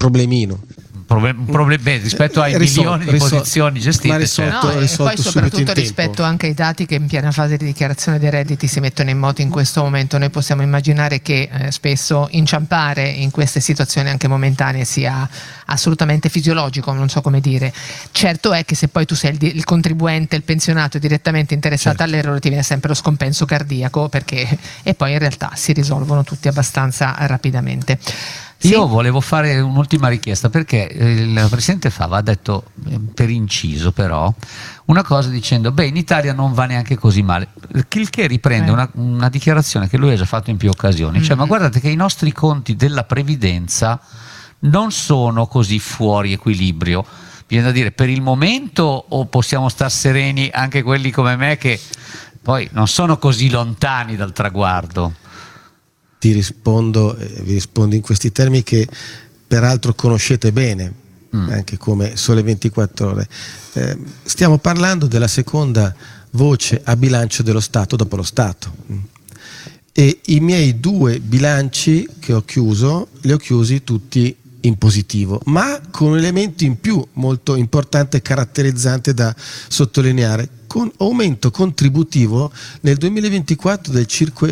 problemino. Beh, rispetto ai milioni di posizioni gestite, e poi soprattutto rispetto anche ai dati che in piena fase di dichiarazione dei redditi si mettono in moto in questo momento. Noi possiamo immaginare che spesso inciampare in queste situazioni anche momentanee sia assolutamente fisiologico, non so come dire. Certo è che se poi tu sei il contribuente, il pensionato direttamente interessato all'errore, ti viene sempre lo scompenso cardiaco, e poi in realtà si risolvono tutti abbastanza rapidamente. Io volevo fare un'ultima richiesta, perché il Presidente Fava ha detto, per inciso però, una cosa dicendo in Italia non va neanche così male, il che riprende una dichiarazione che lui ha già fatto in più occasioni, cioè ma guardate che i nostri conti della previdenza non sono così fuori equilibrio, viene da dire per il momento, o possiamo star sereni anche quelli come me che poi non sono così lontani dal traguardo? Vi rispondo in questi termini che peraltro conoscete bene, anche come Sole 24 Ore. Stiamo parlando della seconda voce a bilancio dello Stato dopo lo Stato. E i miei 2 bilanci che ho chiuso, li ho chiusi tutti in positivo, ma con un elemento in più molto importante e caratterizzante da sottolineare, con aumento contributivo nel 2024 del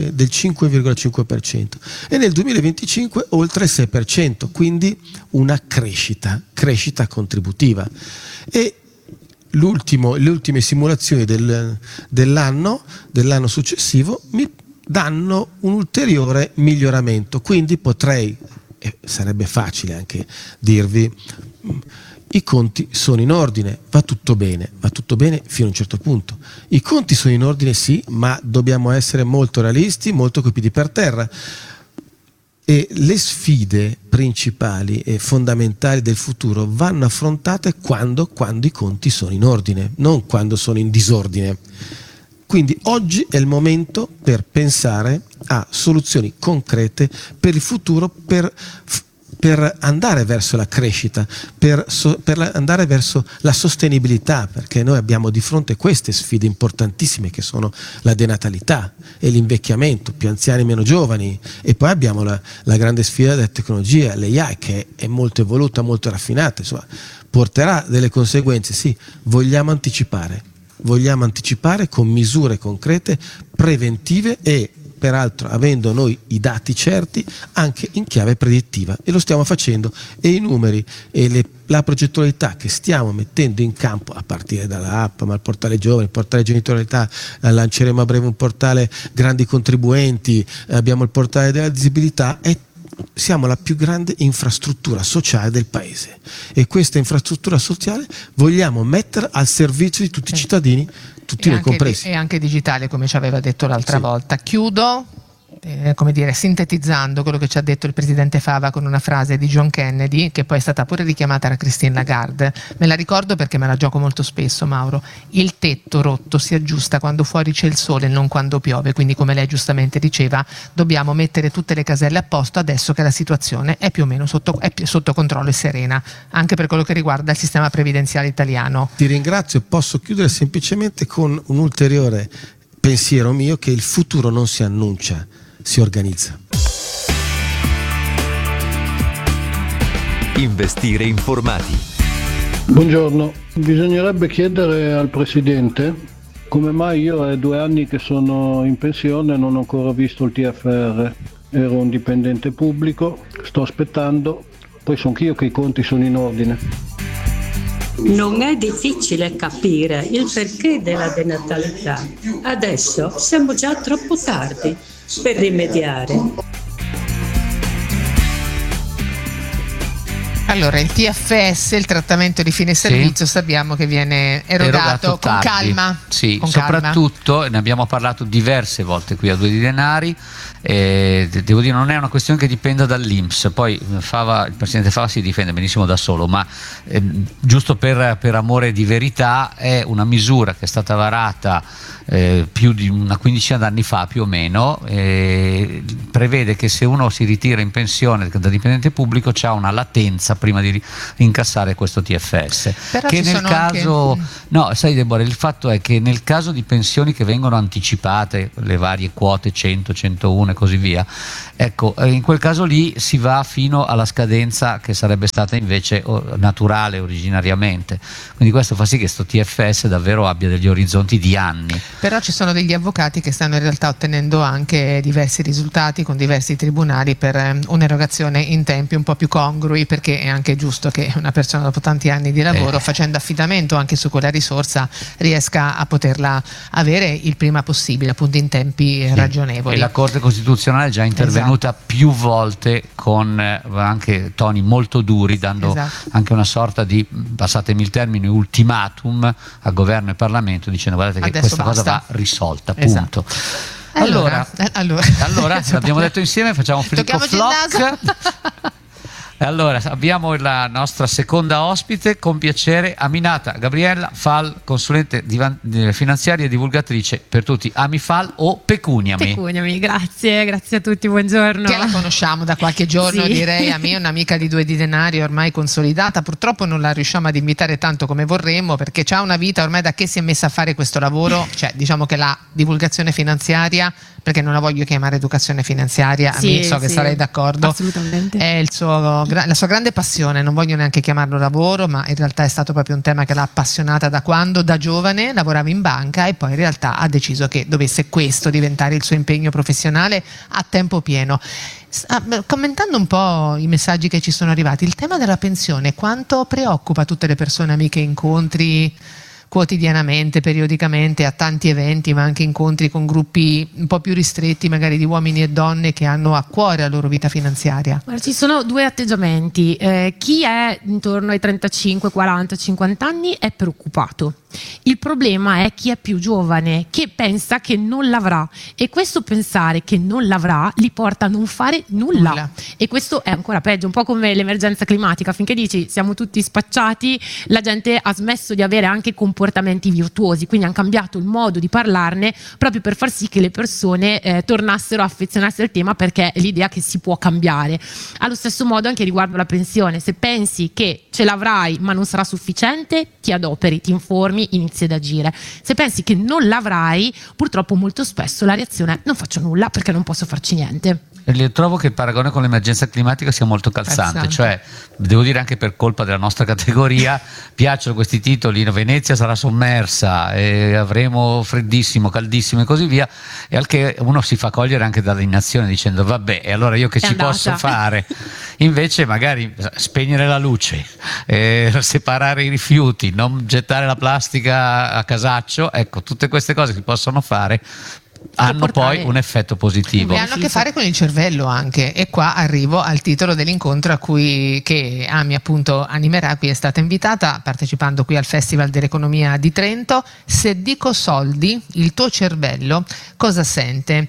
5,5% e nel 2025 oltre il 6%, quindi una crescita contributiva. E le ultime simulazioni dell'anno successivo mi danno un ulteriore miglioramento, quindi potrei, sarebbe facile anche dirvi, i conti sono in ordine, va tutto bene fino a un certo punto. I conti sono in ordine sì, ma dobbiamo essere molto realisti, molto coi piedi per terra. E le sfide principali e fondamentali del futuro vanno affrontate quando i conti sono in ordine, non quando sono in disordine. Quindi oggi è il momento per pensare a soluzioni concrete per il futuro, per andare verso la crescita, per andare verso la sostenibilità, perché noi abbiamo di fronte queste sfide importantissime che sono la denatalità e l'invecchiamento, più anziani meno giovani, e poi abbiamo la grande sfida della tecnologia, l'AI, che è molto evoluta, molto raffinata, insomma, porterà delle conseguenze. Sì, vogliamo anticipare con misure concrete, preventive e peraltro avendo noi i dati certi anche in chiave predittiva, e lo stiamo facendo, e i numeri e la progettualità che stiamo mettendo in campo a partire dall'app, ma il portale giovani, il portale genitorialità, lanceremo a breve un portale grandi contribuenti, abbiamo il portale della disabilità, siamo la più grande infrastruttura sociale del paese, e questa infrastruttura sociale vogliamo mettere al servizio di tutti i cittadini, tutti noi compresi. E anche digitale, come ci aveva detto l'altra volta. Chiudo sintetizzando quello che ci ha detto il Presidente Fava con una frase di John Kennedy, che poi è stata pure richiamata da Christine Lagarde. Me la ricordo perché me la gioco molto spesso, Mauro: il tetto rotto si aggiusta quando fuori c'è il sole e non quando piove. Quindi, come lei giustamente diceva, dobbiamo mettere tutte le caselle a posto adesso che la situazione è più o meno sotto controllo e serena, anche per quello che riguarda il sistema previdenziale italiano. Ti ringrazio, e posso chiudere semplicemente con un ulteriore pensiero mio, che il futuro non si annuncia, si organizza. Investire informati. Buongiorno, bisognerebbe chiedere al Presidente come mai io è 2 anni che sono in pensione e non ho ancora visto il TFR. Ero un dipendente pubblico, sto aspettando, poi sono anch'io che i conti sono in ordine. Non è difficile capire il perché della denatalità. Adesso siamo già troppo tardi per rimediare. Allora, il TFS, il trattamento di fine servizio, sappiamo che viene erogato con calma. Sì, con soprattutto, calma. Ne abbiamo parlato diverse volte qui a Due di Denari, devo dire non è una questione che dipenda dall'INPS, poi il Presidente Fava si difende benissimo da solo, ma giusto per amore di verità, è una misura che è stata varata più di una quindicina d'anni fa più o meno, prevede che se uno si ritira in pensione da dipendente pubblico c'ha una latenza prima di incassare questo TFS. Però che ci nel sono caso anche... no, sai Deborah, il fatto è che nel caso di pensioni che vengono anticipate, le varie quote 100, 101 e così via, ecco, in quel caso lì si va fino alla scadenza che sarebbe stata invece naturale originariamente, quindi questo fa sì che sto TFS davvero abbia degli orizzonti di anni. Però ci sono degli avvocati che stanno in realtà ottenendo anche diversi risultati con diversi tribunali per un'erogazione in tempi un po' più congrui, perché è anche giusto che una persona dopo tanti anni di lavoro, facendo affidamento anche su quella risorsa, riesca a poterla avere il prima possibile, appunto in tempi ragionevoli. E la Corte Costituzionale è già intervenuta più volte con anche toni molto duri, dando anche una sorta di, passatemi il termine, ultimatum a governo e Parlamento, dicendo guardate che adesso questa basta. cosa va risolta, punto. Allora l'abbiamo detto insieme, facciamo Flick o Flock. Allora, abbiamo la nostra seconda ospite, con piacere, Aminata Gabriella Fall, consulente finanziaria e divulgatrice per tutti. Amifal o Pecuniami? Pecuniami, grazie a tutti, buongiorno. Che la conosciamo da qualche giorno, sì. Direi, a me è un'amica di Due di Denari ormai consolidata, purtroppo non la riusciamo ad invitare tanto come vorremmo, perché c'ha una vita ormai da che si è messa a fare questo lavoro, cioè diciamo che la divulgazione finanziaria, perché non la voglio chiamare educazione finanziaria, sì, so che sarei d'accordo, assolutamente. È la sua grande passione, non voglio neanche chiamarlo lavoro, ma in realtà è stato proprio un tema che l'ha appassionata da quando da giovane lavorava in banca e poi in realtà ha deciso che dovesse questo diventare il suo impegno professionale a tempo pieno. Commentando un po' i messaggi che ci sono arrivati, il tema della pensione quanto preoccupa tutte le persone amiche incontri quotidianamente, periodicamente, a tanti eventi, ma anche incontri con gruppi un po' più ristretti, magari di uomini e donne che hanno a cuore la loro vita finanziaria? Guarda, ci sono due atteggiamenti. Chi è intorno ai 35, 40, 50 anni è preoccupato. Il problema è chi è più giovane, che pensa che non l'avrà, e questo pensare che non l'avrà li porta a non fare nulla. E questo è ancora peggio, un po' come l'emergenza climatica. Finché dici siamo tutti spacciati, la gente ha smesso di avere anche comportamenti virtuosi, quindi hanno cambiato il modo di parlarne proprio per far sì che le persone tornassero a affezionarsi al tema, perché è l'idea che si può cambiare. Allo stesso modo anche riguardo la pensione, se pensi che ce l'avrai ma non sarà sufficiente, ti adoperi, ti informi, inizi ad agire. Se pensi che non l'avrai, purtroppo molto spesso la reazione è non faccio nulla perché non posso farci niente. Trovo che il paragone con l'emergenza climatica sia molto calzante, cioè devo dire anche per colpa della nostra categoria piacciono questi titoli, Venezia sarà sommersa e avremo freddissimo, caldissimo e così via, e al che uno si fa cogliere anche dall'innazione dicendo vabbè, e allora io che ci posso fare? Invece magari spegnere la luce, separare i rifiuti, non gettare la plastica a casaccio, ecco, tutte queste cose si possono fare, hanno poi un effetto positivo. E hanno a che fare con il cervello anche, e qua arrivo al titolo dell'incontro che Ami appunto animerà. Qui è stata invitata, partecipando qui al Festival dell'Economia di Trento. Se dico soldi, il tuo cervello cosa sente?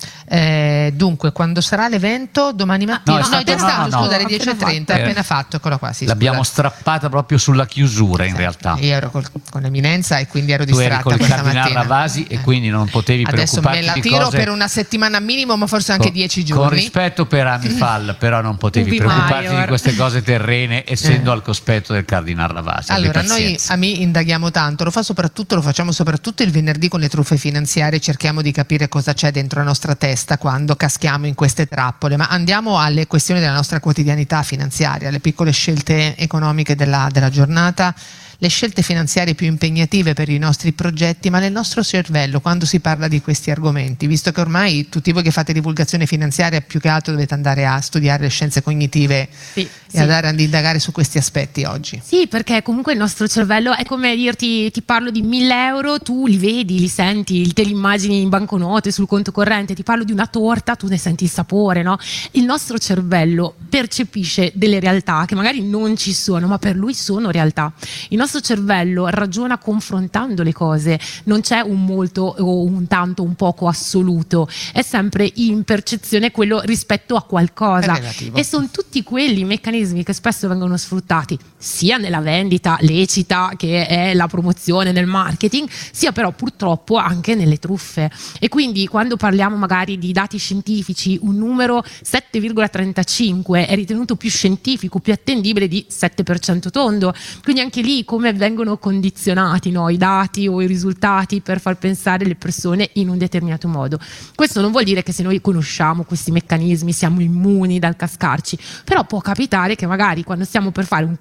Dunque, quando sarà l'evento? Domani mattina? No, è già stato, scusa, alle 10:30, appena fatto, eccolo qua. Sì, l'abbiamo strappata proprio sulla chiusura, in realtà. Io ero con l'eminenza e quindi ero tu distratta eri questa con il Cardinal Ravasi e quindi non potevi preoccuparti di tiro per una settimana minimo, ma forse anche 10 giorni. Con rispetto per Amifal, però non potevi preoccuparti di queste cose terrene, essendo al cospetto del Cardinal Ravasi. Allora, noi indaghiamo tanto, lo facciamo soprattutto il venerdì con le truffe finanziarie, cerchiamo di capire cosa c'è dentro la nostra testa quando caschiamo in queste trappole, ma andiamo alle questioni della nostra quotidianità finanziaria, alle piccole scelte economiche della giornata, le scelte finanziarie più impegnative per i nostri progetti, ma nel nostro cervello quando si parla di questi argomenti, visto che ormai tutti voi che fate divulgazione finanziaria più che altro dovete andare a studiare le scienze cognitive e andare ad indagare su questi aspetti oggi. Sì, perché comunque il nostro cervello è come dirti, ti parlo di 1.000 euro, tu li vedi, li senti, te li immagini in banconote, sul conto corrente, ti parlo di una torta, tu ne senti il sapore, no? Il nostro cervello percepisce delle realtà che magari non ci sono, ma per lui sono realtà. Il nostro nostro cervello ragiona confrontando le cose, non c'è un molto o un tanto, un poco assoluto, è sempre in percezione quello rispetto a qualcosa, e sono tutti quelli meccanismi che spesso vengono sfruttati sia nella vendita lecita, che è la promozione nel marketing, sia però purtroppo anche nelle truffe. E quindi quando parliamo magari di dati scientifici, un numero 7,35 è ritenuto più scientifico, più attendibile di 7% tondo, quindi anche lì come vengono condizionati, no, i dati o i risultati per far pensare le persone in un determinato modo. Questo non vuol dire che se noi conosciamo questi meccanismi siamo immuni dal cascarci, però può capitare che magari quando stiamo per fare un